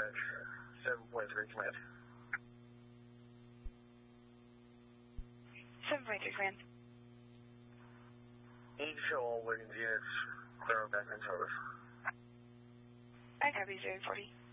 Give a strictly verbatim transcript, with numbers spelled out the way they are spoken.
five, seven point three command. seven point three command. Need to show all Wiggins units clear back in service. I copy zero forty.